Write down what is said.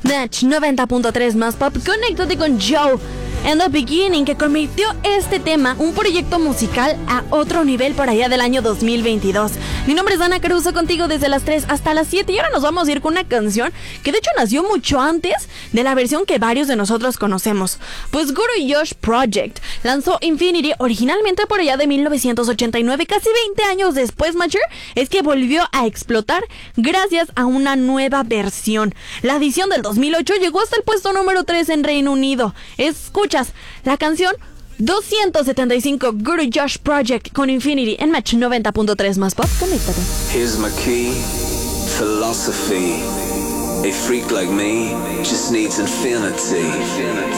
Match 90.3 más pop, conéctate con Joe and the Beginning, que convirtió este tema, un proyecto musical, a otro nivel por allá del año 2022. Mi nombre es Ana Caruso, contigo desde las 3 hasta las 7, y ahora nos vamos a ir con una canción que de hecho nació mucho antes de la versión que varios de nosotros conocemos. Pues Guru Josh Project lanzó Infinity originalmente por allá de 1989, casi 20 años después, Macher, es que volvió a explotar gracias a una nueva versión. La edición del 2008 llegó hasta el puesto número 3 en Reino Unido. Escuchas la canción 275, Guru Josh Project con Infinity en Match 90.3 más pop. Conéctate. Here's my key, philosophy. A freak like me just needs infinity.